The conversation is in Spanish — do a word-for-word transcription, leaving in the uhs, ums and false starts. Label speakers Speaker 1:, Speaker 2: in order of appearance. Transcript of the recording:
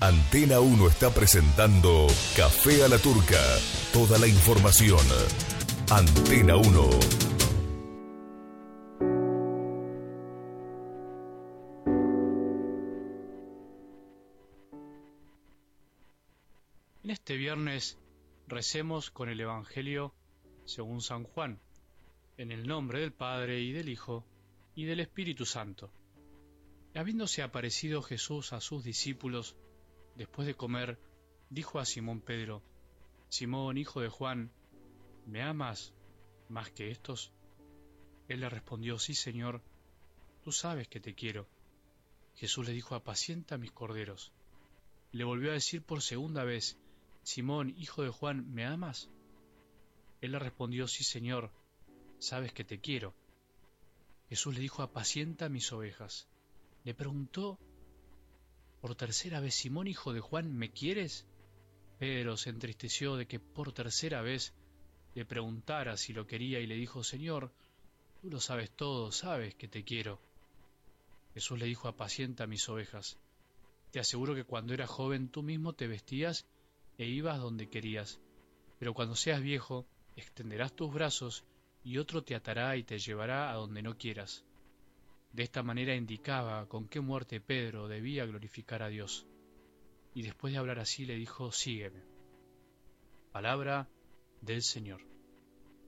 Speaker 1: Antena uno está presentando Café a la Turca. Toda la información. Antena uno.
Speaker 2: En este viernes recemos con el Evangelio según San Juan, en el nombre del Padre y del Hijo y del Espíritu Santo. Habiéndose aparecido Jesús a sus discípulos, después de comer, dijo a Simón Pedro: Simón, hijo de Juan, ¿me amas más que estos? Él le respondió: Sí, Señor, tú sabes que te quiero. Jesús le dijo: Apacienta mis corderos. Le volvió a decir por segunda vez: Simón, hijo de Juan, ¿me amas? Él le respondió: Sí, Señor, sabes que te quiero. Jesús le dijo: Apacienta mis ovejas. Le preguntó por tercera vez: Simón, hijo de Juan, ¿me quieres? Pedro se entristeció de que por tercera vez le preguntara si lo quería y le dijo: Señor, tú lo sabes todo, sabes que te quiero. Jesús le dijo: Apacienta mis ovejas. Te aseguro que cuando eras joven tú mismo te vestías e ibas donde querías, pero cuando seas viejo extenderás tus brazos y otro te atará y te llevará a donde no quieras. De esta manera indicaba con qué muerte Pedro debía glorificar a Dios. Y después de hablar así le dijo: Sígueme. Palabra del Señor.